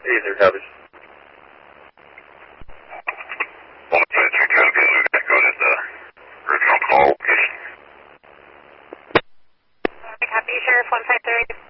Either coverage. 153 Copy, we've got going at the original call location. Copy, Sheriff 153.